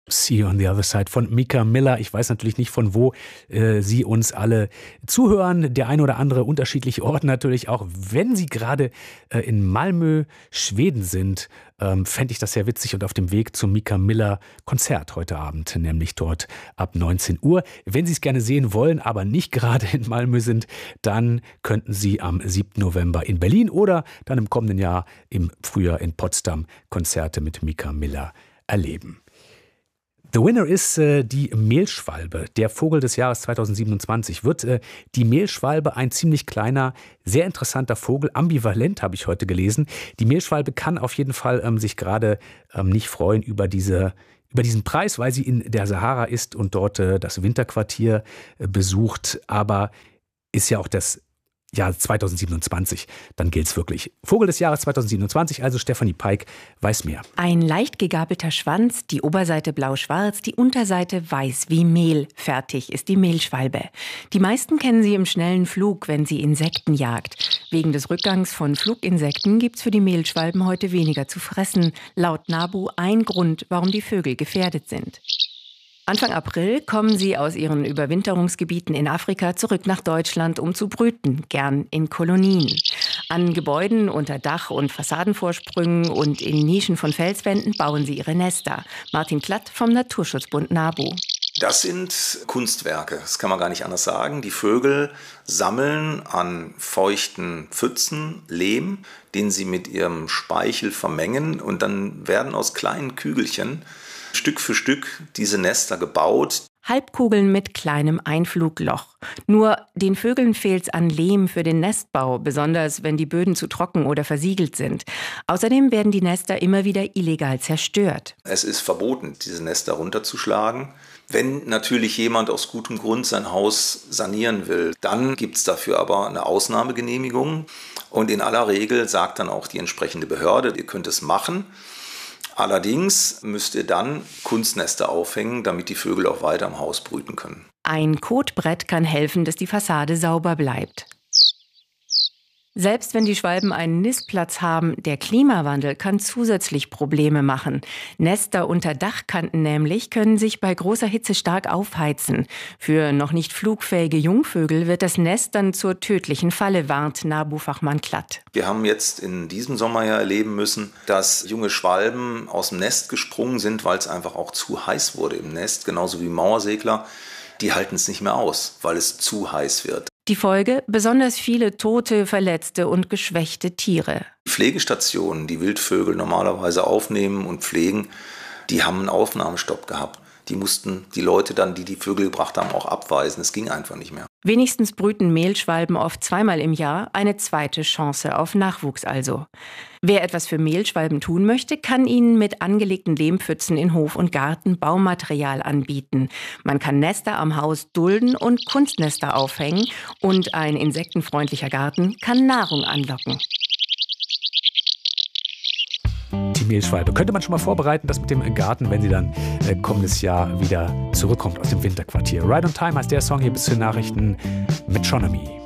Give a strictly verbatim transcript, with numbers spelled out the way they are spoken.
See You on the Other Side von Mika Miller. Ich weiß natürlich nicht, von wo äh, Sie uns alle zuhören. Der eine oder andere unterschiedliche Orte natürlich auch. Wenn Sie gerade äh, in Malmö, Schweden sind, ähm, fände ich das sehr witzig und auf dem Weg zum Mika Miller Konzert heute Abend, nämlich dort ab neunzehn Uhr. Wenn Sie es gerne sehen wollen, aber nicht gerade in Malmö sind, dann könnten Sie am siebten November in Berlin oder dann im kommenden Jahr im Frühjahr in Potsdam Konzerte mit Mika Miller erleben. The Winner ist äh, die Mehlschwalbe, der Vogel des Jahres zweitausendsiebenundzwanzig. Wird äh, die Mehlschwalbe ein ziemlich kleiner, sehr interessanter Vogel, ambivalent habe ich heute gelesen. Die Mehlschwalbe kann auf jeden Fall ähm, sich gerade ähm, nicht freuen über diese über diesen Preis, weil sie in der Sahara ist und dort äh, das Winterquartier äh, besucht. Aber ist ja auch das Jahr zweitausendsiebenundzwanzig, dann gilt's wirklich. Vogel des Jahres zweitausendsiebenundzwanzig, also Stefanie Peik weiß mehr. Ein leicht gegabelter Schwanz, die Oberseite blau-schwarz, die Unterseite weiß wie Mehl. Fertig ist die Mehlschwalbe. Die meisten kennen sie im schnellen Flug, wenn sie Insekten jagt. Wegen des Rückgangs von Fluginsekten gibt's für die Mehlschwalben heute weniger zu fressen. Laut NABU ein Grund, warum die Vögel gefährdet sind. Anfang April kommen sie aus ihren Überwinterungsgebieten in Afrika zurück nach Deutschland, um zu brüten, gern in Kolonien. An Gebäuden unter Dach- und Fassadenvorsprüngen und in Nischen von Felswänden bauen sie ihre Nester. Martin Klatt vom Naturschutzbund NABU. Das sind Kunstwerke, das kann man gar nicht anders sagen. Die Vögel sammeln an feuchten Pfützen Lehm, den sie mit ihrem Speichel vermengen, und dann werden aus kleinen Kügelchen Stück für Stück diese Nester gebaut. Halbkugeln mit kleinem Einflugloch. Nur den Vögeln fehlt's an Lehm für den Nestbau, besonders wenn die Böden zu trocken oder versiegelt sind. Außerdem werden die Nester immer wieder illegal zerstört. Es ist verboten, diese Nester runterzuschlagen. Wenn natürlich jemand aus gutem Grund sein Haus sanieren will, dann gibt's dafür aber eine Ausnahmegenehmigung. Und in aller Regel sagt dann auch die entsprechende Behörde, ihr könnt es machen. Allerdings müsst ihr dann Kunstnester aufhängen, damit die Vögel auch weiter im Haus brüten können. Ein Kotbrett kann helfen, dass die Fassade sauber bleibt. Selbst wenn die Schwalben einen Nistplatz haben, der Klimawandel kann zusätzlich Probleme machen. Nester unter Dachkanten nämlich können sich bei großer Hitze stark aufheizen. Für noch nicht flugfähige Jungvögel wird das Nest dann zur tödlichen Falle, warnt NABU-Fachmann Klatt. Wir haben jetzt in diesem Sommer ja erleben müssen, dass junge Schwalben aus dem Nest gesprungen sind, weil es einfach auch zu heiß wurde im Nest, genauso wie Mauersegler. Die halten es nicht mehr aus, weil es zu heiß wird. Die Folge: besonders viele tote, verletzte und geschwächte Tiere. Pflegestationen, die Wildvögel normalerweise aufnehmen und pflegen, die haben einen Aufnahmestopp gehabt. Die mussten die Leute dann, die die Vögel gebracht haben, auch abweisen. Es ging einfach nicht mehr. Wenigstens brüten Mehlschwalben oft zweimal im Jahr, eine zweite Chance auf Nachwuchs also. Wer etwas für Mehlschwalben tun möchte, kann ihnen mit angelegten Lehmpfützen in Hof und Garten Baumaterial anbieten. Man kann Nester am Haus dulden und Kunstnester aufhängen, und ein insektenfreundlicher Garten kann Nahrung anlocken. Die Mehlschwalbe könnte man schon mal vorbereiten, das mit dem Garten, wenn sie dann äh, kommendes Jahr wieder zurückkommt aus dem Winterquartier. Right on Time heißt der Song hier bis zu den Nachrichten mit Metronomy.